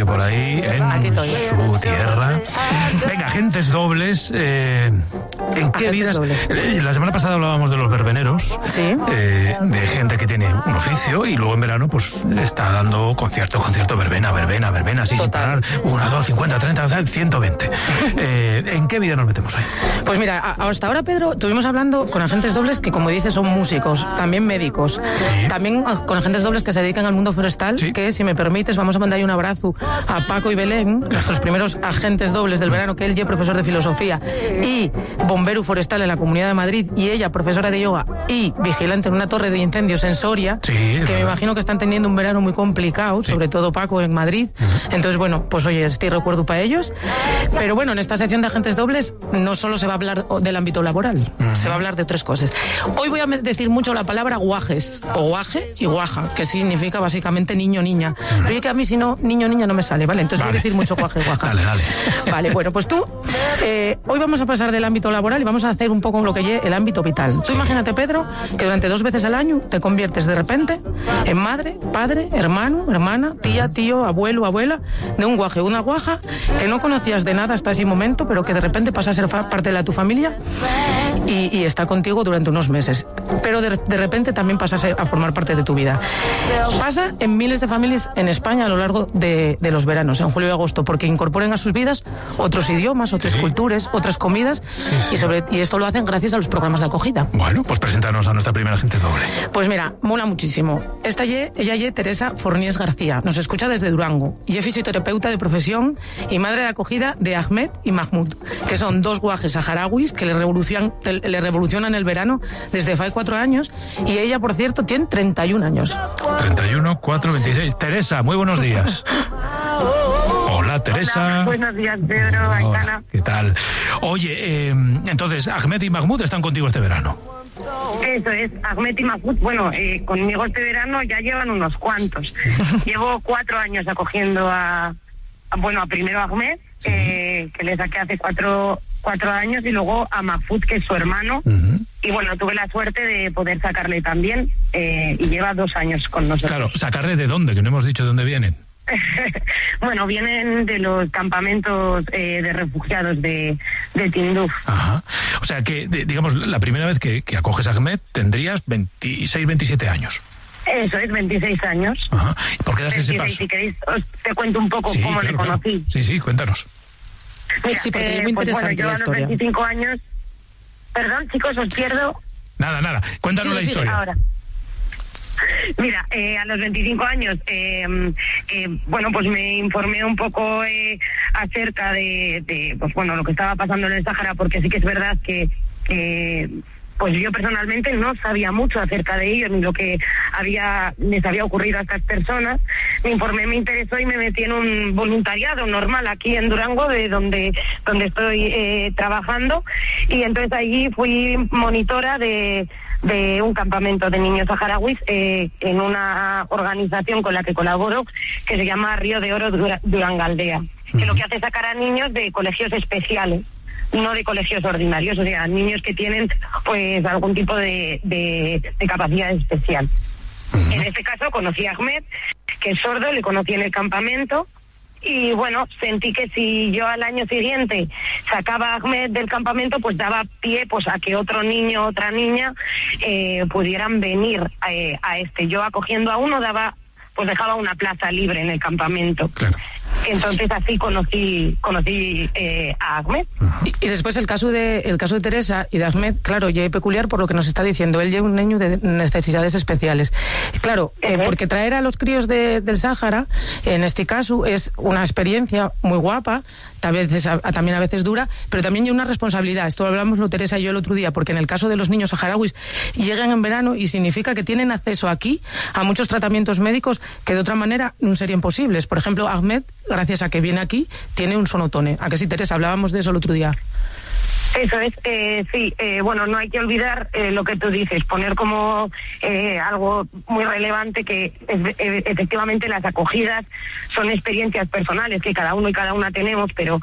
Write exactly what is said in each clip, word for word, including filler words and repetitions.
sigue por ahí, en su tierra. Venga, agentes dobles. Eh, ¿En qué vidas? Eh, la semana pasada hablábamos de los verbeneros. Sí. Eh, de gente que tiene un oficio y luego en verano pues está dando concierto, concierto, verbena, verbena, verbena, así Total. sin parar. Una, dos, cincuenta, treinta, ciento veinte. Eh, ¿En qué vida nos metemos hoy? Pues mira, hasta ahora, Pedro, estuvimos hablando con agentes dobles que, como dices, son músicos, también médicos, sí. también con agentes dobles que se dedican al mundo forestal, sí. que, si me permites, vamos a mandar ahí un abrazo a Paco y Belén, nuestros primeros agentes dobles del verano, que él ya profesor de filosofía y bombero forestal en la Comunidad de Madrid, y ella profesora de yoga y vigilante en una torre de incendios en Soria, sí, que verdad. me imagino que están teniendo un verano muy complicado, sí. sobre todo Paco en Madrid. Uh-huh. Entonces, bueno, pues oye, estoy recuerdo para ellos. Pero bueno, en esta sección de agentes dobles no solo se va a hablar del ámbito laboral, uh-huh. se va a hablar de otras cosas. Hoy voy a decir mucho la palabra guajes, o guaje y guaja, que significa básicamente niño, niña. Uh-huh. Pero es que a mí, si no, niño, niña no me sale, ¿vale? Entonces vale. voy a decir mucho guaje y guaja. Dale, dale. Vale, bueno, pues tú, eh, hoy vamos a pasar del ámbito laboral y vamos a hacer un poco lo que lleve el ámbito vital. Tú sí. imagínate, Pedro, que durante dos veces al año te conviertes de repente en madre, padre, hermano, hermana, tía, tío, abuelo, abuela, de un guaje o una guaja que no conocías de nada hasta ese momento, pero que de repente pasa a ser fa- parte de la, tu familia y, y está contigo durante unos meses. Pero de, de repente también pasa a, ser, a formar parte de tu vida. Pasa en miles de familias en España a lo largo de, de los veranos, en julio y agosto, porque incorporan a sus vidas otros idiomas, otras sí. culturas, otras comidas, sí, sí. Y, sobre, y esto lo hacen gracias a los programas de acogida. Bueno, pues preséntanos a nuestra primera agente doble. Pues mira, mola muchísimo. Esta ye, ella ye Teresa Forniés García, nos escucha desde Durango, y es fisioterapeuta de profesión y madre de acogida de Ahmed y Mahmoud, que son dos guajes saharauis que le revolucionan, le revolucionan el verano desde hace cuatro años, y ella, por cierto, tiene treinta y un años. treinta y uno, cuatro, veintiséis. Sí. Teresa, muy buenos días. Hola, Teresa. Hola, buenos días, Pedro, Aitana. ¿Qué tal? Oye, eh, entonces, Ahmed y Mahmoud están contigo este verano. Eso es, Ahmed y Mahmoud, bueno, eh, conmigo este verano ya llevan unos cuantos. Llevo cuatro años acogiendo a, a bueno, a primero a Ahmed, sí. eh, que le saqué hace cuatro, cuatro años, y luego a Mahmoud, que es su hermano. Uh-huh. Y bueno, tuve la suerte de poder sacarle también, eh, y lleva dos años con nosotros. Claro, ¿sacarle de dónde? Que no hemos dicho de dónde vienen. Bueno, vienen de los campamentos eh, de refugiados de, de Tinduf. Ajá. O sea que, de, digamos, la primera vez que, que acoges a Ahmed tendrías veintiséis, veintisiete años. Eso es, veintiséis años. Ajá. ¿Y por qué das ese paso? Si queréis, os te cuento un poco sí, cómo claro, le conocí. Claro. Sí, sí, cuéntanos. Mira, sí, porque eh, es muy interesante pues bueno, yo la a los historia. veinticinco años... Perdón, chicos, os pierdo. Nada, nada. Cuéntanos sí, la sí, historia. Ahora. Mira, eh, a los veinticinco años, eh, eh, bueno, pues me informé un poco eh, acerca de, de, pues bueno, lo que estaba pasando en el Sáhara, porque sí que es verdad que, que pues yo personalmente no sabía mucho acerca de ellos, ni lo que había les había ocurrido a estas personas. Me informé, me interesó y me metí en un voluntariado normal aquí en Durango, de donde, donde estoy eh, trabajando, y entonces allí fui monitora de... de un campamento de niños saharauis eh, en una organización con la que colaboro, que se llama Río de Oro Dura- Durangaldea, uh-huh. que lo que hace es sacar a niños de colegios especiales, no de colegios ordinarios, o sea, niños que tienen pues algún tipo de, de, de capacidad especial. Uh-huh. En este caso conocí a Ahmed, que es sordo, le conocí en el campamento. Y bueno, sentí que si yo al año siguiente sacaba a Ahmed del campamento, pues daba pie pues a que otro niño, otra niña eh, pudieran venir eh, a este. Yo acogiendo a uno daba, pues dejaba una plaza libre en el campamento. Claro. Entonces así conocí conocí eh, a Ahmed. Y, y después el caso de el caso de Teresa y de Ahmed, claro, ya es peculiar por lo que nos está diciendo. Él lleva un niño de necesidades especiales. Claro, eh, uh-huh. porque traer a los críos de, del Sáhara, en este caso, es una experiencia muy guapa, a veces, a, también a veces dura, pero también hay una responsabilidad. Esto lo hablamos lo Teresa y yo el otro día, porque en el caso de los niños saharauis llegan en verano y significa que tienen acceso aquí a muchos tratamientos médicos que de otra manera no serían posibles. Por ejemplo, Ahmed, gracias a que viene aquí, tiene un sonotone. ¿A que sí, Teresa? Hablábamos de eso el otro día. Eso es, eh, sí, eh, bueno, no hay que olvidar eh, lo que tú dices, poner como eh, algo muy relevante que es, eh, efectivamente las acogidas son experiencias personales que cada uno y cada una tenemos, pero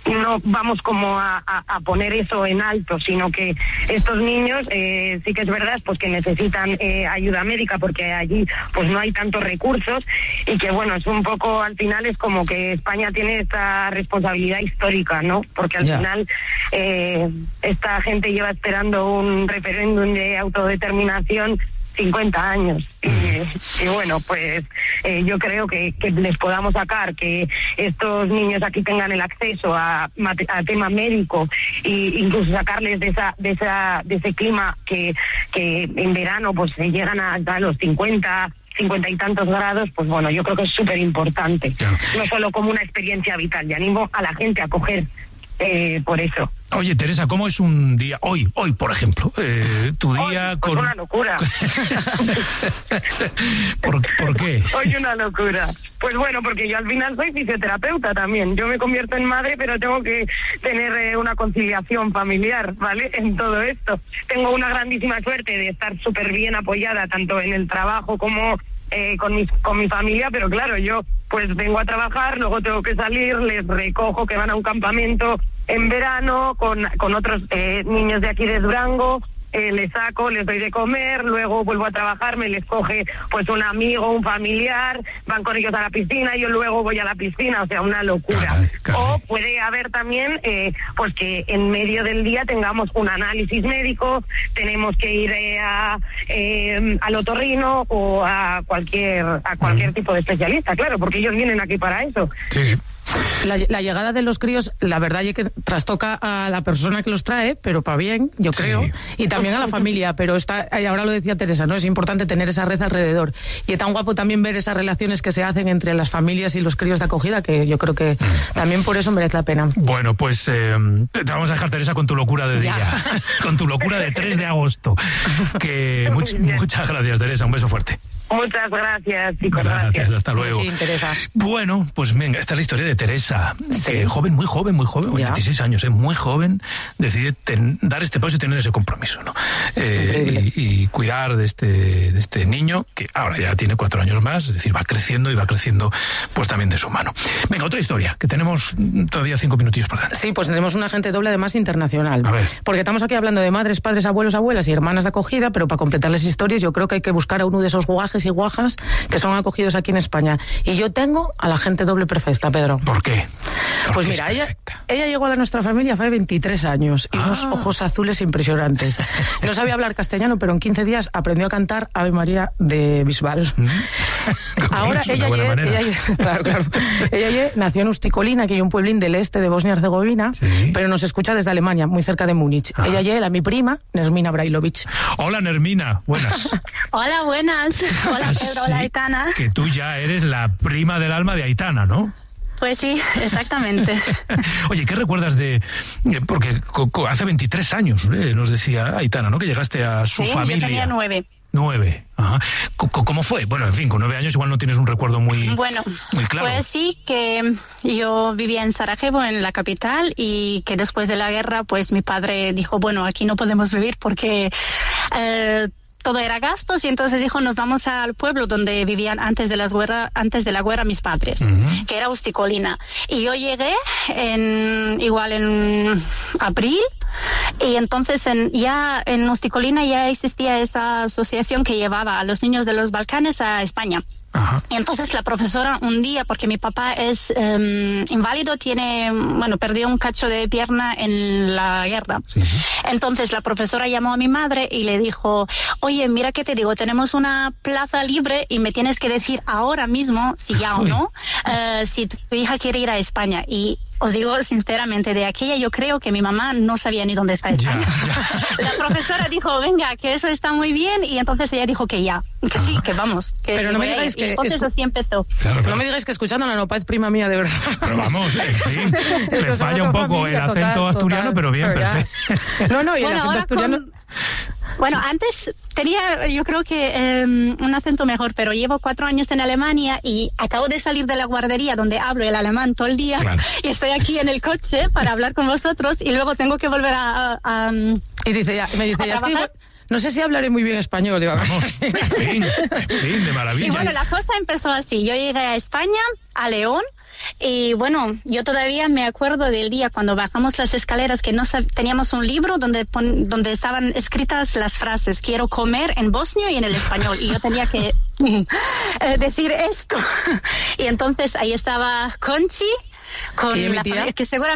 no vamos como a, a, a poner eso en alto, sino que estos niños eh, sí que es verdad pues que necesitan eh, ayuda médica porque allí pues no hay tantos recursos y que bueno, es un poco al final es como que España tiene esta responsabilidad histórica, ¿no? Porque al yeah. final eh, esta gente lleva esperando un referéndum de autodeterminación cincuenta años y, y bueno pues eh, yo creo que, que les podamos sacar que estos niños aquí tengan el acceso a, a tema médico e incluso sacarles de esa de esa de ese clima que que en verano pues se llegan a, a los cincuenta cincuenta y tantos grados, pues bueno, yo creo que es súper importante, claro. No solo como una experiencia vital, y animo a la gente a coger eh, por eso. Oye, Teresa, ¿cómo es un día hoy, hoy por ejemplo, eh, tu día hoy, con pues una locura? ¿Por, ¿Por qué? Hoy una locura. Pues bueno, porque yo al final soy fisioterapeuta también. Yo me convierto en madre, pero tengo que tener eh, una conciliación familiar, ¿vale? En todo esto. Tengo una grandísima suerte de estar súper bien apoyada, tanto en el trabajo como eh, con mi, con mi familia, pero claro, yo pues vengo a trabajar, luego tengo que salir, les recojo que van a un campamento en verano con, con otros eh, niños de aquí de Durango, eh, les saco, les doy de comer, luego vuelvo a trabajar, me les coge pues un amigo, un familiar, van con ellos a la piscina, yo luego voy a la piscina, o sea, una locura. Caray, caray. O puede haber también eh, pues que en medio del día tengamos un análisis médico, tenemos que ir eh, a, eh, al otorrino o a cualquier a cualquier mm. tipo de especialista, claro, porque ellos vienen aquí para eso. Sí, sí. La, la llegada de los críos, la verdad es que trastoca a la persona que los trae, pero para bien, yo creo, sí. Y también a la familia, pero está, ahora lo decía Teresa, ¿no? Es importante tener esa red alrededor. Y es tan guapo también ver esas relaciones que se hacen entre las familias y los críos de acogida, que yo creo que también por eso merece la pena. Bueno, pues eh, te vamos a dejar, Teresa, con tu locura de día, ya. Con tu locura de tres de agosto. Que much, muchas gracias, Teresa, un beso fuerte. Muchas gracias, chicos. Gracias, gracias. Hasta luego. Sí, Teresa. Bueno, pues venga, esta es la historia de Teresa. Sí. Que joven, muy joven, muy joven, ya. veintiséis años, ¿eh? Muy joven, decide ten, dar este paso y tener ese compromiso, ¿no? Eh, y, y cuidar de este, de este niño, que ahora ya tiene cuatro años más, es decir, va creciendo y va creciendo pues también de su mano. Venga, otra historia, que tenemos todavía cinco minutillos para adelante. Sí, pues tenemos un agente doble además internacional. A ver. Porque estamos aquí hablando de madres, padres, abuelos, abuelas y hermanas de acogida, pero para completar las historias yo creo que hay que buscar a uno de esos guajes y guajas que son acogidos aquí en España. Y yo tengo a la gente doble perfecta, Pedro. ¿Por qué? ¿Por pues qué mira, ella, ella llegó a nuestra familia hace veintitrés años y ah. unos ojos azules impresionantes. No sabía hablar castellano, pero en quince días aprendió a cantar Ave María de Bisbal. ¿Mm? Ahora ella, ye, ella, ye, claro, claro, ella ye, nació en Usticolina, que hay un pueblín del este de Bosnia-Herzegovina, ¿sí? Pero nos escucha desde Alemania, muy cerca de Múnich. Ah. Ella ye, la mi prima, Nermina Brailovic. Hola, Nermina, buenas. Hola, buenas. Hola, Pedro, sí, hola, Aitana. Que tú ya eres la prima del alma de Aitana, ¿no? Pues sí, exactamente. Oye, ¿qué recuerdas de...? Porque hace veintitrés años, ¿eh? Nos decía Aitana, ¿no? Que llegaste a su sí, familia. Sí, yo tenía nueve. Nueve, ajá. ¿Cómo fue? Bueno, en fin, con nueve años igual no tienes un recuerdo muy, bueno, muy claro. Pues sí, que yo vivía en Sarajevo, en la capital, y que después de la guerra, pues mi padre dijo, bueno, aquí no podemos vivir porque... Eh, todo era gastos y entonces dijo nos vamos al pueblo donde vivían antes de las guerra, antes de la guerra mis padres, uh-huh. que era Usticolina. Y yo llegué en igual en abril y entonces en, ya en Usticolina ya existía esa asociación que llevaba a los niños de los Balcanes a España. Ajá. Y entonces la profesora un día, porque mi papá es um, inválido, tiene, bueno, perdió un cacho de pierna en la guerra. Sí. Entonces la profesora llamó a mi madre y le dijo, oye, mira que te digo, tenemos una plaza libre y me tienes que decir ahora mismo, si ya o no, uh, si tu hija quiere ir a España. Y os digo sinceramente, de aquella yo creo que mi mamá no sabía ni dónde está España. Ya, ya. La profesora dijo, venga, que eso está muy bien, y entonces ella dijo que ya, que sí, que vamos. Que pero no me digáis que... Y entonces así empezó. Claro, claro. No me digáis que escuchando a la Nopaz prima mía, de verdad. Pero vamos, en fin, le falla un poco familia, el acento total, asturiano, total, pero bien, pero perfecto. No, no, y bueno, el acento asturiano... Con... Bueno, antes tenía yo creo que eh, un acento mejor, pero llevo cuatro años en Alemania y acabo de salir de la guardería donde hablo el alemán todo el día, claro. Y estoy aquí en el coche para hablar con vosotros y luego tengo que volver a... a, a y dice ya, me dice, ya es que igual, no sé si hablaré muy bien español. Digo, vamos, en fin, en fin, de maravilla. Sí, bueno, la cosa empezó así. Yo llegué a España, a León, Y bueno, yo todavía me acuerdo del día cuando bajamos las escaleras que no sab- teníamos un libro donde pon- donde estaban escritas las frases quiero comer en bosnio y en el español, y yo tenía que eh, decir esto. Y entonces ahí estaba Conchi con la, que seguramente